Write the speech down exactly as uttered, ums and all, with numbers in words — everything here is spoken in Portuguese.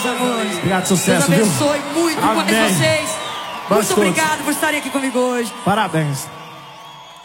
amores. Obrigado, sucesso, Deus viu? abençoe muito Amém. mais vocês. Nós Muito todos. obrigado por estarem aqui comigo hoje. Parabéns.